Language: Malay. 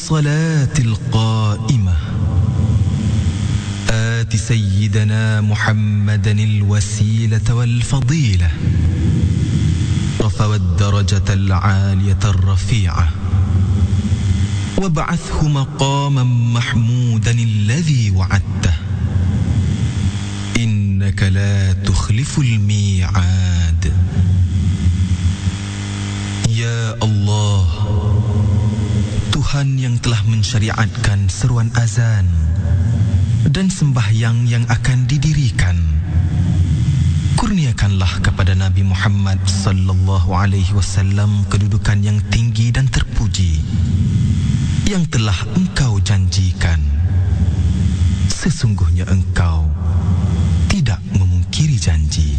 الصلاة القائمة آت سيدنا محمدا الوسيلة والفضيلة والدرجة العالية الرفيعة وابعثه مقاما محمودا الذي وعدته إنك لا تخلف الميعاد. Ya Allah, Tuhan yang telah mensyariatkan seruan azan dan sembahyang yang akan didirikan, kurniakanlah kepada Nabi Muhammad sallallahu alaihi wasallam kedudukan yang tinggi dan terpuji yang telah Engkau janjikan. Sesungguhnya Engkau tidak memungkiri janji.